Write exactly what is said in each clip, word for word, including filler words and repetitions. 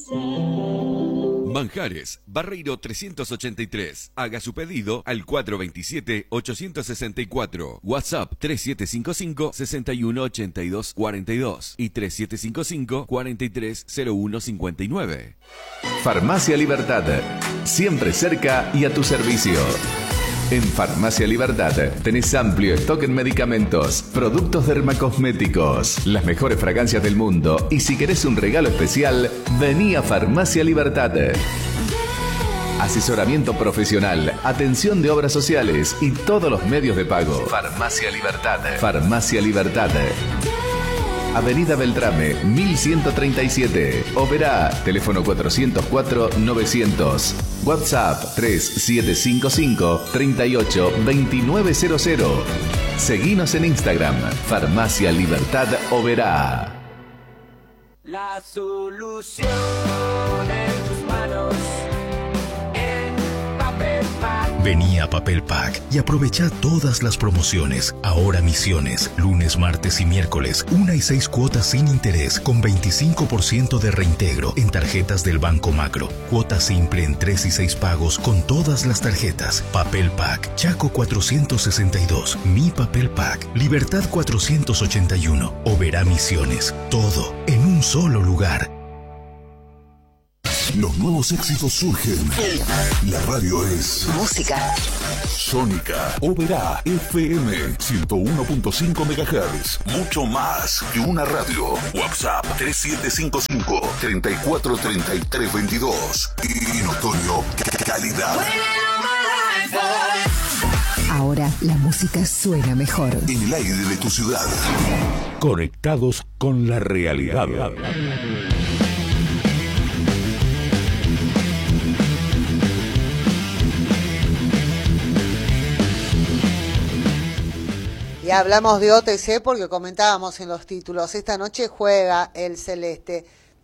Manjares, Barreiro trescientos ochenta y tres. Haga su pedido al cuatro dos siete, ocho seis cuatro. WhatsApp tres siete cinco cinco, seis uno ocho dos cuatro dos y tres siete cinco cinco, cuatro tres cero uno cinco nueve. Farmacia Libertad, siempre cerca y a tu servicio. En Farmacia Libertad tenés amplio stock en medicamentos, productos dermacosméticos, las mejores fragancias del mundo y si querés un regalo especial, vení a Farmacia Libertad. Asesoramiento profesional, atención de obras sociales y todos los medios de pago. Farmacia Libertad. Farmacia Libertad. Avenida Beltrame, mil ciento treinta y siete. Oberá, teléfono cuatrocientos cuatro, novecientos. WhatsApp tres siete cinco cinco, treinta y ocho, veintinueve cero cero. Seguinos en Instagram, Farmacia Libertad Oberá. La solución en tus manos. Vení a Papel Pack y aprovecha todas las promociones. Ahora Misiones, lunes, martes y miércoles, una y seis cuotas sin interés con veinticinco por ciento de reintegro en tarjetas del Banco Macro. Cuota simple en tres y seis pagos con todas las tarjetas. Papel Pack, Chaco cuatrocientos sesenta y dos, Mi Papel Pack, Libertad cuatrocientos ochenta y uno, Oberá Misiones. Todo en un solo lugar. Los nuevos éxitos surgen. La radio es música. Sónica. Oberá F M ciento uno punto cinco megahertz. Mucho más que una radio. WhatsApp tres siete cinco cinco, treinta y cuatro, treinta y tres, veintidós. Y en otoño, calidad. Ahora la música suena mejor. En el aire de tu ciudad. Conectados con la realidad. Y hablamos de O T C porque comentábamos en los títulos. Esta noche juega el Celeste.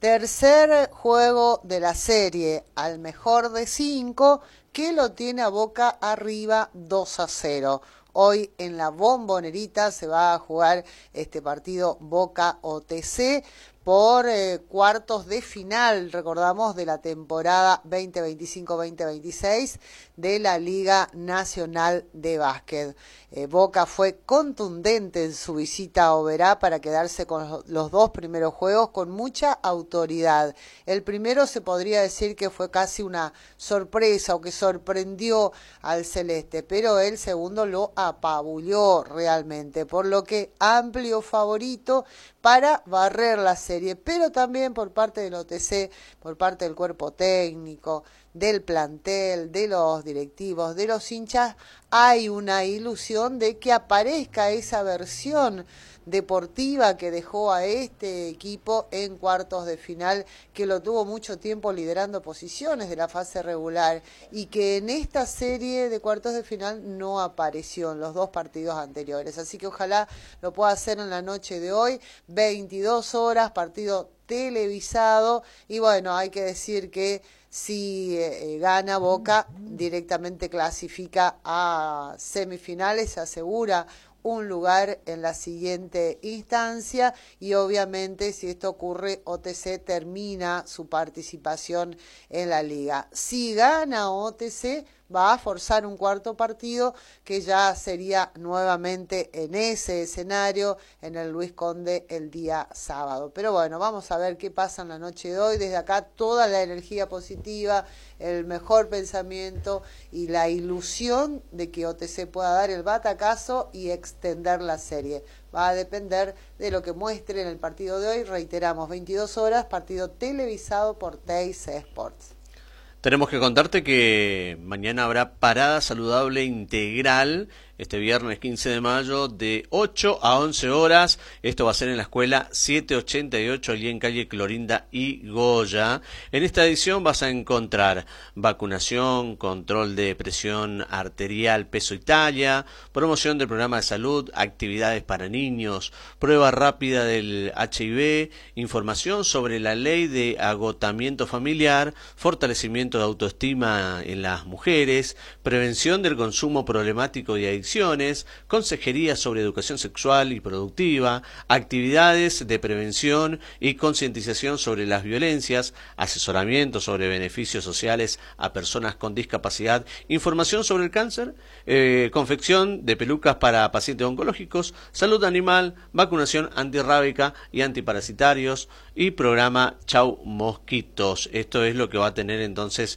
Tercer juego de la serie, al mejor de cinco, que lo tiene a Boca arriba dos a cero. Hoy en la Bombonerita se va a jugar este partido Boca-O T C por eh, cuartos de final, recordamos, de la temporada veinte veinticinco veinte veintiséis de la Liga Nacional de Básquet. Eh, Boca fue contundente en su visita a Oberá para quedarse con los dos primeros juegos con mucha autoridad. El primero se podría decir que fue casi una sorpresa o que sorprendió al Celeste, pero el segundo lo apabulló realmente, por lo que amplio favorito para barrer la serie, pero también por parte del O T C, por parte del cuerpo técnico, del plantel, de los directivos, de los hinchas, hay una ilusión de que aparezca esa versión deportiva que dejó a este equipo en cuartos de final, que lo tuvo mucho tiempo liderando posiciones de la fase regular y que en esta serie de cuartos de final no apareció en los dos partidos anteriores. Así que ojalá lo pueda hacer en la noche de hoy, veintidós horas, partido televisado, y bueno, hay que decir que si eh, gana Boca, directamente clasifica a semifinales, se asegura un lugar en la siguiente instancia y obviamente si esto ocurre, O T C termina su participación en la liga. Si gana O T C, va a forzar un cuarto partido que ya sería nuevamente en ese escenario, en el Luis Conde el día sábado. Pero bueno, vamos a ver qué pasa en la noche de hoy. Desde acá toda la energía positiva, el mejor pensamiento y la ilusión de que O T C pueda dar el batacazo y extender la serie. Va a depender de lo que muestre en el partido de hoy. Reiteramos, veintidós horas, partido televisado por Teis Sports. Tenemos que contarte que mañana habrá parada saludable integral este viernes quince de mayo de ocho a once horas. Esto va a ser en la escuela setecientos ochenta y ocho, allí en calle Clorinda y Goya. En esta edición vas a encontrar vacunación, control de presión arterial, peso y talla, promoción del programa de salud, actividades para niños, prueba rápida del H I V, información sobre la ley de agotamiento familiar, fortalecimiento de autoestima en las mujeres, prevención del consumo problemático y adicción adicciones, consejería sobre educación sexual y productiva, actividades de prevención y concientización sobre las violencias, asesoramiento sobre beneficios sociales a personas con discapacidad, información sobre el cáncer, eh, confección de pelucas para pacientes oncológicos, salud animal, vacunación antirrábica y antiparasitarios y programa Chau Mosquitos. Esto es lo que va a tener entonces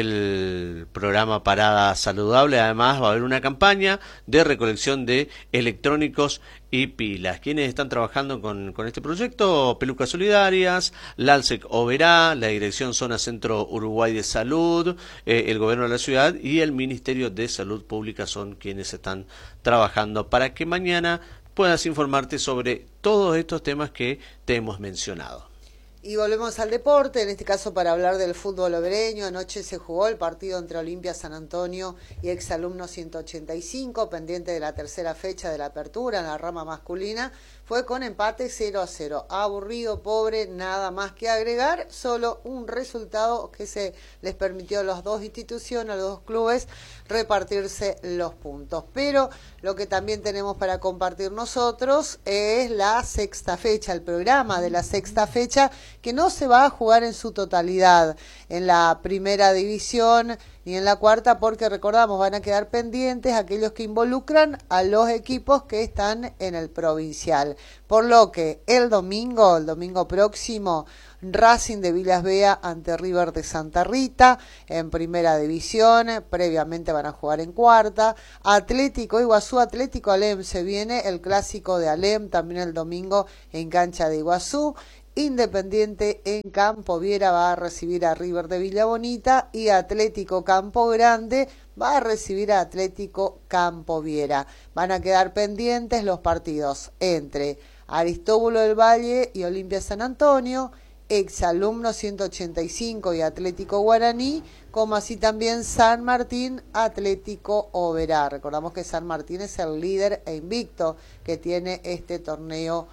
el programa Parada Saludable. Además va a haber una campaña de recolección de electrónicos y pilas. ¿Quiénes están trabajando con, con este proyecto? Pelucas Solidarias, LALSEC Oberá, la Dirección Zona Centro Uruguay de Salud, eh, el Gobierno de la Ciudad y el Ministerio de Salud Pública son quienes están trabajando para que mañana puedas informarte sobre todos estos temas que te hemos mencionado. Y volvemos al deporte, en este caso para hablar del fútbol obereño. Anoche se jugó el partido entre Olimpia San Antonio y Exalumnos ciento ochenta y cinco, pendiente de la tercera fecha de la apertura en la rama masculina. Fue con empate cero a cero. Aburrido, pobre, nada más que agregar, solo un resultado que se les permitió a las dos instituciones, a los dos clubes, repartirse los puntos. Pero lo que también tenemos para compartir nosotros es la sexta fecha, el programa de la sexta fecha, que no se va a jugar en su totalidad en la primera división ni en la cuarta, porque recordamos, van a quedar pendientes aquellos que involucran a los equipos que están en el provincial. Por lo que el domingo, el domingo próximo, Racing de Vilas Bea ante River de Santa Rita en primera división, previamente van a jugar en cuarta. Atlético Iguazú, Atlético Alem, se viene el clásico de Alem también el domingo en cancha de Iguazú. Independiente en Campo Viera va a recibir a River de Villa Bonita y Atlético Campo Grande va a recibir a Atlético Campo Viera. Van a quedar pendientes los partidos entre Aristóbulo del Valle y Olimpia San Antonio, Exalumnos ciento ochenta y cinco y Atlético Guaraní, como así también San Martín, Atlético Oberá. Recordamos que San Martín es el líder e invicto que tiene este torneo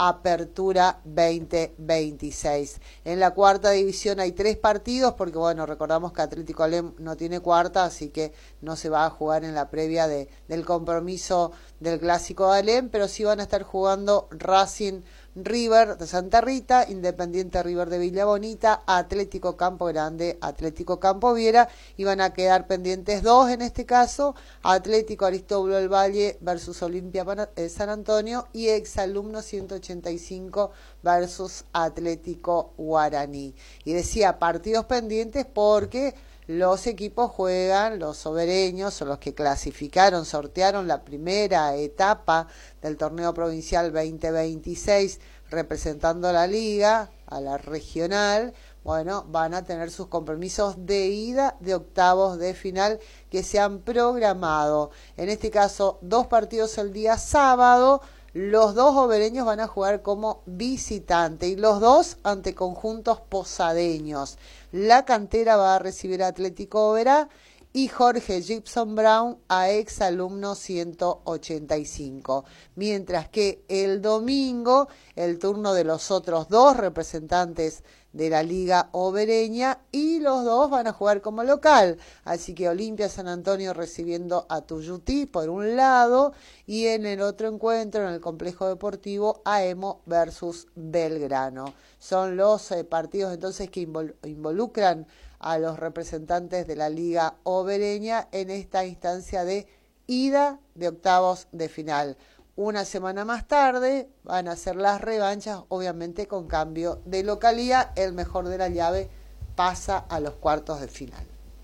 Apertura veinte veintiséis. En la cuarta división hay tres partidos, porque bueno, recordamos que Atlético Alem no tiene cuarta, así que no se va a jugar en la previa de, del compromiso del clásico de Alem, pero sí van a estar jugando Racing River de Santa Rita, Independiente River de Villa Bonita, Atlético Campo Grande, Atlético Campo Viera, y van a quedar pendientes dos en este caso, Atlético Aristóbulo del Valle versus Olimpia San Antonio y Exalumnos ciento ochenta y cinco versus Atlético Guaraní. Y decía partidos pendientes porque los equipos juegan, los sobereños o los que clasificaron, sortearon la primera etapa del torneo provincial veinte veintiséis representando a la liga, a la regional. Bueno, van a tener sus compromisos de ida de octavos de final que se han programado. En este caso, dos partidos el día sábado. Los dos obereños van a jugar como visitante y los dos ante conjuntos posadeños. La Cantera va a recibir a Atlético Oberá y Jorge Gibson Brown a Exalumnos ciento ochenta y cinco. Mientras que el domingo, el turno de los otros dos representantes de la Liga Obereña y los dos van a jugar como local. Así que Olimpia San Antonio recibiendo a Tuyutí por un lado y en el otro encuentro en el complejo deportivo Aemo versus Belgrano. Son los eh, partidos entonces que invol- involucran a los representantes de la Liga Obereña en esta instancia de ida de octavos de final. Una semana más tarde van a hacer las revanchas, obviamente con cambio de localía. El mejor de la llave pasa a los cuartos de final.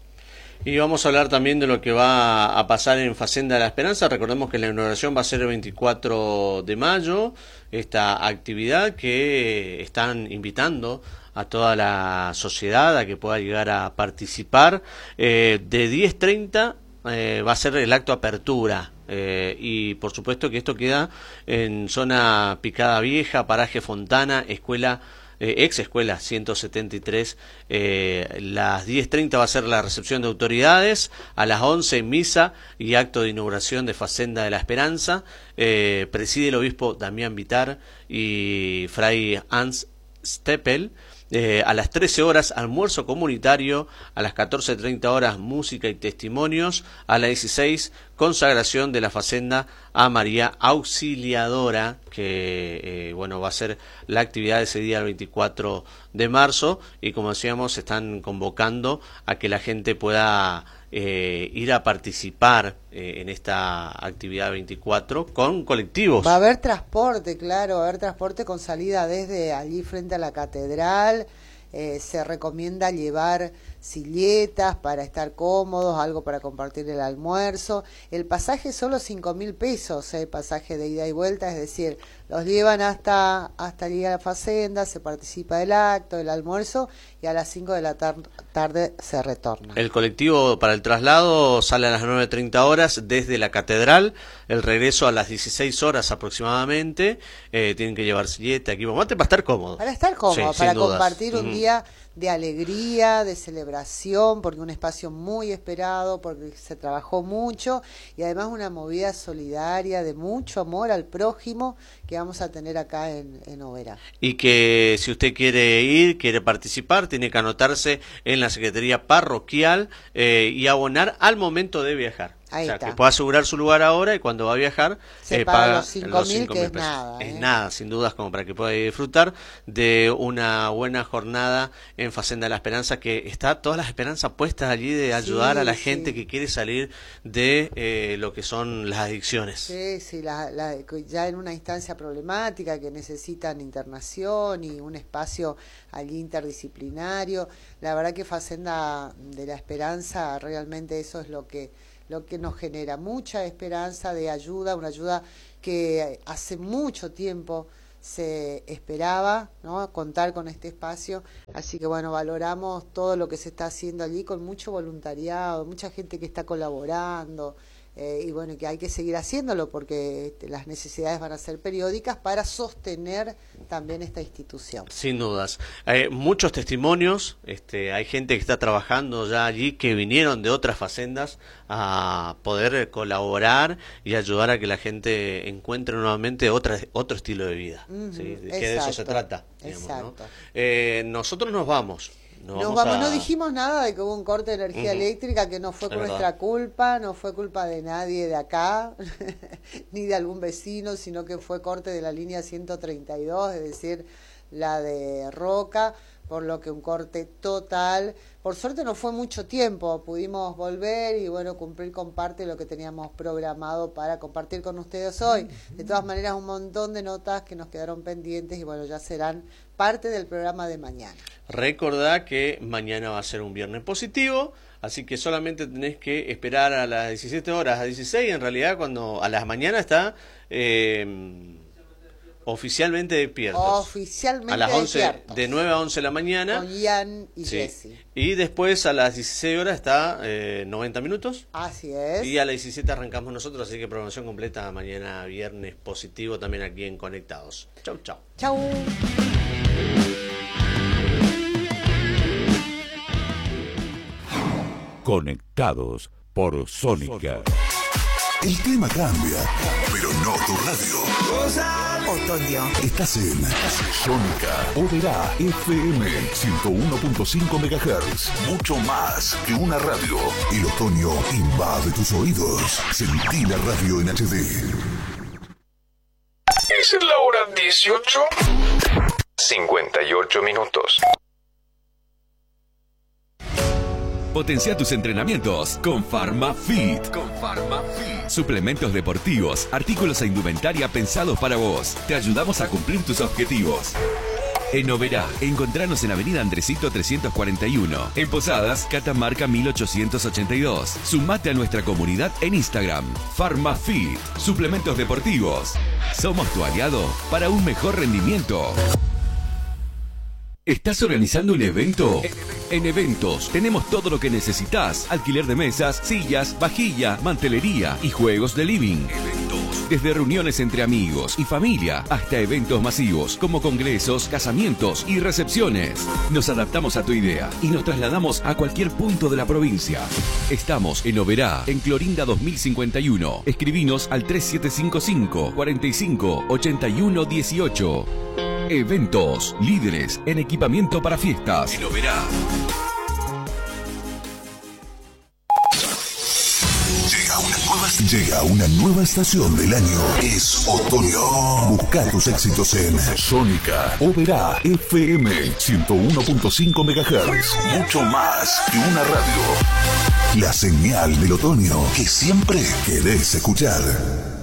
Y vamos a hablar también de lo que va a pasar en Facenda de la Esperanza. Recordemos que la inauguración va a ser el veinticuatro de mayo. Esta actividad que están invitando a toda la sociedad a que pueda llegar a participar. Eh, de diez treinta eh, va a ser el acto apertura. Eh, y por supuesto que esto queda en zona Picada Vieja, Paraje Fontana, escuela eh, ex escuela ciento setenta y tres. Eh, las diez treinta va a ser la recepción de autoridades, a las once misa y acto de inauguración de Facenda de la Esperanza. Eh, preside el obispo Damián Vitar y fray Hans Steppel. Eh, a las trece horas, almuerzo comunitario. A las catorce treinta horas, música y testimonios. A las dieciséis, consagración de la Facenda a María Auxiliadora, que eh, bueno, va a ser la actividad de ese día, el veinticuatro de marzo. Y como decíamos, están convocando a que la gente pueda eh, ir a participar eh, en esta actividad veinticuatro con colectivos. Va a haber transporte, claro, va a haber transporte con salida desde allí frente a la catedral. Eh, se recomienda llevar silletas para estar cómodos, algo para compartir el almuerzo. El pasaje es solo cinco mil pesos, el pasaje de ida y vuelta, es decir, los llevan hasta hasta allí a la Facenda, se participa del acto, del almuerzo, y a las cinco de la tar tarde se retorna. El colectivo para el traslado sale a las nueve treinta horas desde la catedral, el regreso a las dieciséis horas aproximadamente. Eh, tienen que llevar silleta, equipo mate para estar cómodos. Para estar cómodos, sí, para dudas. compartir un Mm. día de alegría, de celebración, porque un espacio muy esperado, porque se trabajó mucho, y además una movida solidaria de mucho amor al prójimo que vamos a tener acá en, en Oberá. Y que si usted quiere ir, quiere participar, tiene que anotarse en la Secretaría Parroquial eh, y abonar al momento de viajar. Ahí o sea, está. que pueda asegurar su lugar ahora, y cuando va a viajar Se eh, paga paga los cinco mil, que es pesos. nada, Es ¿eh? nada, sin dudas, como para que pueda disfrutar de una buena jornada en Facenda de la Esperanza, que está todas las esperanzas puestas allí de ayudar Sí, a la sí. gente que quiere salir de eh, lo que son las adicciones. Sí, sí, la, la, ya en una instancia problemática que necesitan internación y un espacio allí interdisciplinario. La verdad que Facenda de la Esperanza, realmente eso es lo que lo que nos genera mucha esperanza de ayuda, una ayuda que hace mucho tiempo se esperaba, ¿no?, contar con este espacio. Así que bueno, valoramos todo lo que se está haciendo allí con mucho voluntariado, mucha gente que está colaborando. Eh, y bueno, que hay que seguir haciéndolo porque este, las necesidades van a ser periódicas para sostener también esta institución. Sin dudas. Hay muchos testimonios, este, hay gente que está trabajando ya allí, que vinieron de otras facendas a poder colaborar y ayudar a que la gente encuentre nuevamente otra, otro estilo de vida. Uh-huh, ¿sí? Que exacto, de eso se trata. Digamos, exacto. ¿no? Eh, nosotros nos vamos. Nos, Nos vamos vamos, a... no dijimos nada de que hubo un corte de energía Uh-huh. eléctrica, que no fue Es nuestra verdad. culpa, no fue culpa de nadie de acá, ni de algún vecino, sino que fue corte de la línea ciento treinta y dos, es decir, la de Roca, por lo que un corte total. Por suerte no fue mucho tiempo, pudimos volver y bueno, cumplir con parte de lo que teníamos programado para compartir con ustedes hoy. De todas maneras, un montón de notas que nos quedaron pendientes y bueno, ya serán parte del programa de mañana. Recordá que mañana va a ser un viernes positivo, así que solamente tenés que esperar a las diecisiete horas, a dieciséis, en realidad cuando a las mañanas está eh, oficialmente despiertos. Oficialmente a las once, despiertos. de nueve a once de la mañana. Con Ian y Sí. Jessy. Y después a las dieciséis horas está eh, noventa minutos. Así es. Y a las diecisiete arrancamos nosotros, así que programación completa mañana viernes positivo también aquí en Conectados. Chau, chau. Chau. Conectados por Sónica. El clima cambia, pero no tu radio. Otoño. Estás en Sónica Oberá F M ciento uno punto cinco megahertz. Mucho más que una radio. El otoño invade tus oídos. Sentí la radio en H D. ¿Es la hora dieciocho? cincuenta y ocho minutos. Potencia tus entrenamientos con PharmaFit. Con PharmaFit. Suplementos deportivos, artículos e indumentaria pensados para vos. Te ayudamos a cumplir tus objetivos. En Oberá, encontranos en Avenida Andresito trescientos cuarenta y uno. En Posadas, Catamarca mil ochocientos ochenta y dos. Sumate a nuestra comunidad en Instagram. PharmaFit. Suplementos deportivos. Somos tu aliado para un mejor rendimiento. ¿Estás organizando un evento? En Eventos tenemos todo lo que necesitas. Alquiler de mesas, sillas, vajilla, mantelería y juegos de living. Eventos. Desde reuniones entre amigos y familia hasta eventos masivos como congresos, casamientos y recepciones. Nos adaptamos a tu idea y nos trasladamos a cualquier punto de la provincia. Estamos en Oberá, en Clorinda dos mil cincuenta y uno. Escribinos al tres siete cinco cinco, cuarenta y cinco, ochenta y uno dieciocho. Eventos, líderes en equipamiento para fiestas. Te lo verá. Llega una nueva, llega una nueva estación del año. Es otoño. Busca tus éxitos en Sónica Oberá F M ciento uno punto cinco megahertz. Mucho más que una radio. La señal del otoño que siempre querés escuchar.